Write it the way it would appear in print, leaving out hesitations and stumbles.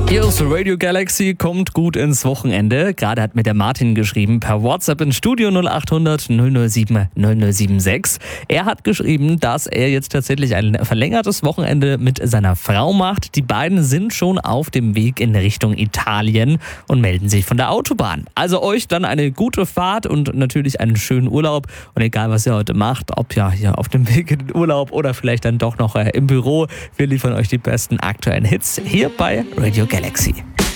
Hier ist Radio Galaxy, kommt gut ins Wochenende. Gerade hat mir der Martin geschrieben per WhatsApp ins Studio 0800 007 0076. Er hat geschrieben, dass er jetzt tatsächlich ein verlängertes Wochenende mit seiner Frau macht. Die beiden sind schon auf dem Weg in Richtung Italien und melden sich von der Autobahn. Also euch dann eine gute Fahrt und natürlich einen schönen Urlaub. Und egal, was ihr heute macht, ob ja hier auf dem Weg in den Urlaub oder vielleicht dann doch noch im Büro, wir liefern euch die besten aktuellen Hits hier bei Radio Galaxy.